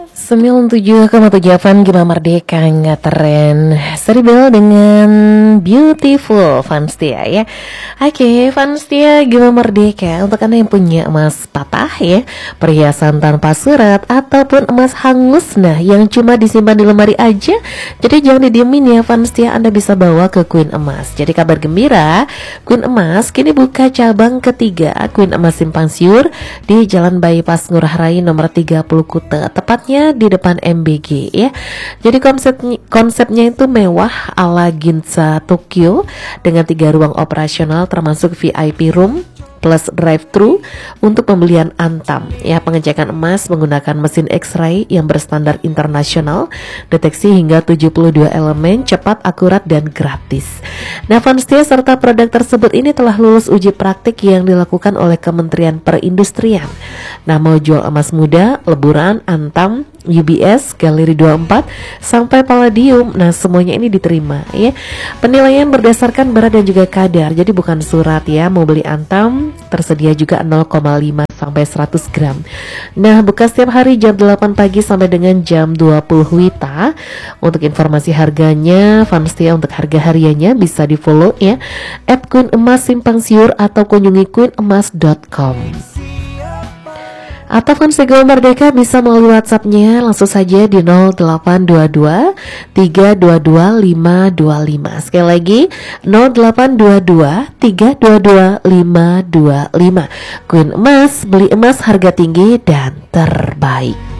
97,7 FM Gema Merdeka nggak tren Seribel dengan Beautiful Fanstia ya. Oke, Fanstia Gema Merdeka untuk Anda yang punya emas patah ya, perhiasan tanpa surat ataupun emas hangus nah yang cuma disimpan di lemari aja. Jadi jangan didiemin ya Fanstia, Anda bisa bawa ke Queen Emas. Jadi kabar gembira, Queen Emas kini buka cabang ketiga Queen Emas Simpang Siur di Jalan Bypass Ngurah Rai nomor 30 Kuta, tepatnya di depan MBG ya. Jadi konsepnya itu mewah ala Ginza Tokyo dengan 3 ruang operasional termasuk VIP room plus drive-thru untuk pembelian Antam ya. Pengecekan emas menggunakan mesin X-ray yang berstandar internasional, deteksi hingga 72 elemen, cepat, akurat, dan gratis. Nah, Fanstia serta produk tersebut ini telah lulus uji praktik yang dilakukan oleh Kementerian Perindustrian. Nah, mau jual emas muda, leburan, Antam, UBS, Galeri 24 sampai Palladium, nah semuanya ini diterima ya. Penilaian berdasarkan berat dan juga kadar, jadi bukan surat ya. Mau beli Antam tersedia juga 0,5 sampai 100 gram. Nah, buka setiap hari jam 8 pagi sampai dengan jam 20 WITA. Untuk informasi harganya Fanstia untuk harga hariannya bisa di follow ya @Queen-Emas Simpang Siur atau kunjungi queenemas.com. Atau Fanstia Gema Merdeka bisa melalui WhatsApp-nya langsung saja di 0822 322 525. Sekali lagi 0822 322 525. Queen Emas, beli emas harga tinggi dan terbaik.